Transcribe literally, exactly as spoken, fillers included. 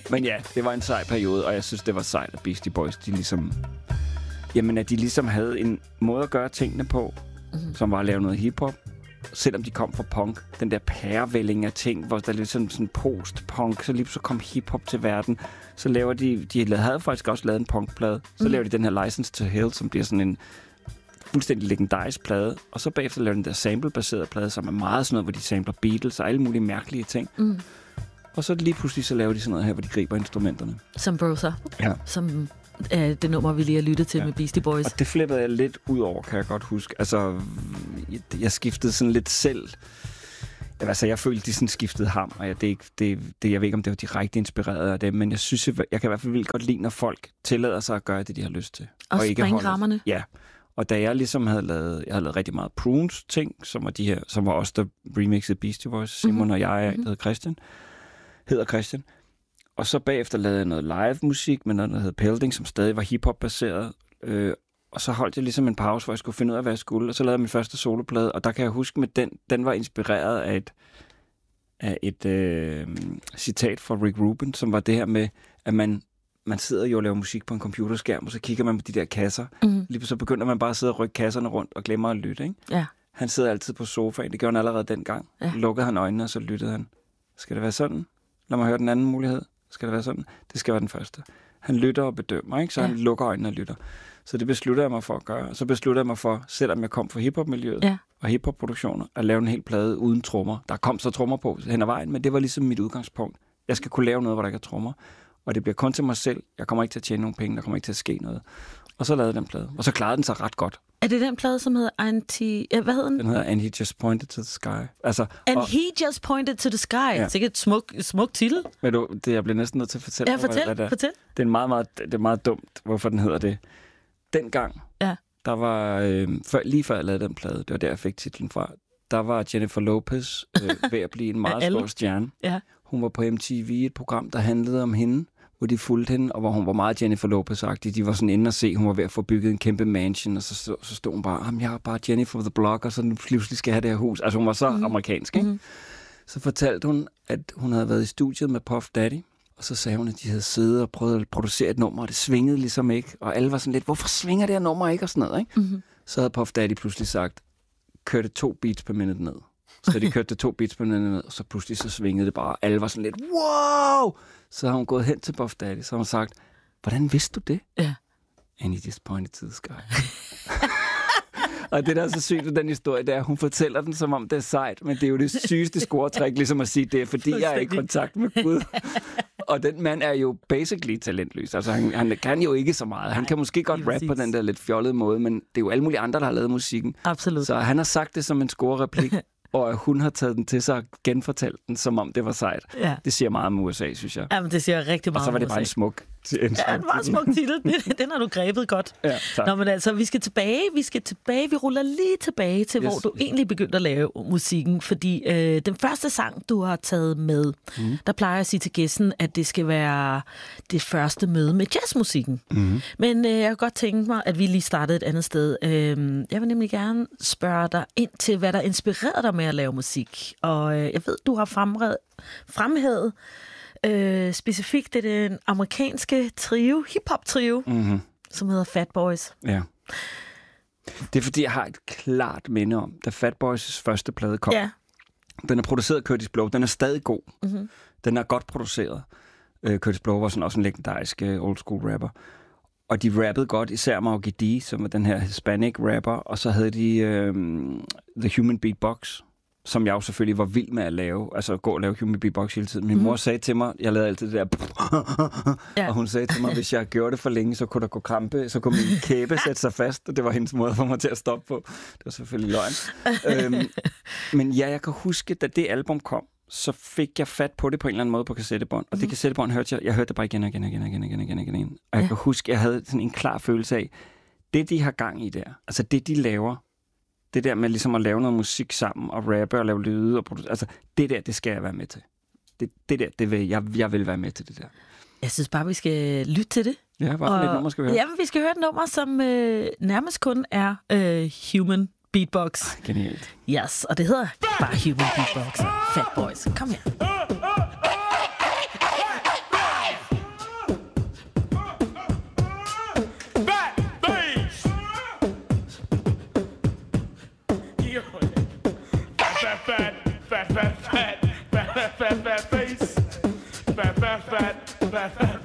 Men ja, det var en sej periode, og jeg synes, det var sejt, at Beastie Boys, de ligesom... Jamen, at de ligesom havde en måde at gøre tingene på, mm-hmm. som var at lave noget hiphop, selvom de kom fra punk. Den der pærevælling af ting, hvor der er lidt sådan, sådan post-punk, så lige så kom hiphop til verden. Så laver de... De havde faktisk også lavet en punkplade. Så mm. laver de den her License to Hell, som bliver sådan en fuldstændig legendarisk plade. Og så bagefter laver de den der sample-baserede plade, som er meget sådan noget, hvor de sampler Beatles og alle mulige mærkelige ting. Mm. Og så lige pludselig så laver de sådan noget her, hvor de griber instrumenterne. Som Brother. Ja. Som øh, det nummer, vi lige har lyttet til ja. med Beastie Boys. Og det flippede jeg lidt ud over, kan jeg godt huske. Altså, jeg, jeg skiftede sådan lidt selv. Altså, jeg følte, de sådan skiftede ham, og jeg, det, ikke, det, det, jeg ved ikke, om det var direkte inspireret af det, men jeg synes, jeg, jeg kan i hvert fald vildt godt lide, når folk tillader sig at gøre det, de har lyst til. Og, og springe rammerne. Ja. Og da jeg ligesom havde lavet, jeg havde lavet rigtig meget Prunes ting, som var de her, som var også der remixede Beastie Boys, Simon mm-hmm. og jeg, der hedder Christian, hedder Christian. Og så bagefter lavede jeg noget live musik med noget, der hedder Pelting, som stadig var hiphop-baseret. Øh, og så holdt jeg ligesom en pause, hvor jeg skulle finde ud af, hvad jeg skulle. Og så lavede jeg min første soloplade, og der kan jeg huske, med den, den var inspireret af et, af et øh, citat fra Rick Rubin, som var det her med, at man, man sidder jo og laver musik på en computerskærm, og så kigger man på de der kasser. Mm. Lige så begynder man bare at sidde og rykke kasserne rundt og glemmer at lytte, ikke? Ja. Han sidder altid på sofaen. Det gjorde han allerede dengang. Ja. Lukkede han øjnene, og så lyttede han. Skal det være sådan? Lad mig høre den anden mulighed. Skal det være sådan? Det skal være den første. Han lytter og bedømmer, ikke? Så ja. Han lukker øjnene og lytter. Så det beslutter jeg mig for at gøre. Så beslutter jeg mig for, selvom jeg kom fra hiphop-miljøet ja. og hiphop-produktioner, at lave en hel plade uden trommer. Der kom så trommer på hen ad vejen, men det var ligesom mit udgangspunkt. Jeg skal kunne lave noget, hvor der ikke er trommer. Og det bliver kun til mig selv. Jeg kommer ikke til at tjene nogen penge. Der kommer ikke til at ske noget. Og så lavede jeg den plade. Og så klarede den sig ret godt. Er det den plade, som hedder Anti... Ja, hvad hedder den? Den hedder And He Just Pointed to the Sky. Altså, And og... He Just Pointed to the Sky. Ja. Det er et smuk, smuk titel. Men du, det, jeg bliver næsten nødt til at fortælle ja, fortæl, dig, hvad det er. fortæl. Det er, meget, meget, det er meget dumt, hvorfor den hedder det. Dengang, ja. der var... Øh, før, lige før jeg lavede den plade, det var der, jeg fik titlen fra, der var Jennifer Lopez øh, ved at blive en meget stor stjerne. Ja. Hun var på M T V, et program, der handlede om hende, hvor de fulgte hende, og hvor hun var meget Jennifer Lopez-agtig. De var sådan inde og se, hun var ved at få bygget en kæmpe mansion, og så, så, så stod hun bare, jeg er bare Jennifer the Block, og så nu pludselig skal jeg have det her hus. Altså hun var så mm. amerikansk, ikke? Mm. Så fortalte hun, at hun havde været i studiet med Puff Daddy, og så sagde hun, at de havde siddet og prøvet at producere et nummer, og det svingede ligesom ikke. Og alle var sådan lidt, hvorfor svinger det her nummer ikke? Og sådan noget, ikke? Mm-hmm. Så havde Puff Daddy pludselig sagt, kør det to beats per minute ned. Så de kørte det to beats per minute ned, og så pludselig så svingede det bare. Alle var sådan lidt, wow! Så har hun gået hen til Puff Daddy, så har hun sagt, hvordan vidste du det? Ja. And he just pointed to the sky. Og det, der er så sygt ved den historie, det er, at hun fortæller den, som om det er sejt, men det er jo det sygeste scoretræk, ligesom at sige, det er fordi, jeg er i kontakt med Gud. Og den mand er jo basically talentløs. Altså, han, han kan jo ikke så meget. Han kan måske godt rappe på den der lidt fjollede måde, men det er jo alle mulige andre, der har lavet musikken. Absolut. Så han har sagt det som en scorereplik, og hun har taget den til sig og genfortalt den, som om det var sejt. Ja. Det siger meget om U S A, synes jeg. Jamen, det siger rigtig meget om U S A. Og så var det bare en smuk... En ja, en meget smuk titel. Den har du grebet godt. Ja, tak. Nå, men altså, vi skal tilbage. Vi skal tilbage. Vi ruller lige tilbage til, yes. hvor du egentlig begyndte at lave musikken. Fordi øh, den første sang, du har taget med, mm. der plejer jeg at sige til gæsten, at det skal være det første møde med jazzmusikken. Mm. Men øh, jeg kan godt tænke mig, at vi lige startede et andet sted. Øh, jeg vil nemlig gerne spørge dig ind til, hvad der inspirerede dig med at lave musik. Og øh, jeg ved, du har fremred, fremhævet Øh, specifikt det er den amerikanske trio, hip-hop-trio, mm-hmm. som hedder Fat Boys. Ja. Det er fordi, jeg har et klart minde om, da Fat Boys' første plade kom. Ja. Den er produceret af Curtis Blow. Den er stadig god. Mm-hmm. Den er godt produceret. Uh, Curtis Blow var sådan også en legendarisk uh, old school rapper. Og de rappede godt, især Margie D, som var den her hispanic rapper. Og så havde de uh, The Human Beatbox, som jeg jo selvfølgelig var vild med at lave, altså at gå og lave human beatbox hele tiden. Min mm. mor sagde til mig, jeg lavede altid det der, ja. Og hun sagde til mig, hvis jeg gjorde det for længe, så kunne der gå krampe, så kunne min kæbe sætte sig fast, og det var hendes måde for mig til at stoppe på. Det var selvfølgelig løgn. øhm, men ja, jeg kan huske, da det album kom, så fik jeg fat på det på en eller anden måde på kassettebånd, og mm. det kassettebånd hørte jeg, jeg hørte det bare igen og igen og igen og igen og igen, igen, igen, igen. Og jeg ja. kan huske, jeg havde sådan en klar følelse af, det de har gang i der, altså det de laver, det der med ligesom at lave noget musik sammen, og rappe og lave lyde, og produ- altså det der, det skal jeg være med til. Det, det der, det vil, jeg, jeg vil være med til det der. Jeg synes bare, vi skal lytte til det. Ja, hvad for et nummer skal vi høre? Jamen, vi skal høre et nummer, som øh, nærmest kun er øh, human beatbox. Ej, genialt. Yes, og det hedder bare human beatbox. Fat Boys. Kom her. Fat, fat, fat, fat, fat, fat, fat, fat, fat face. Fat, fat, fat, fat, fat.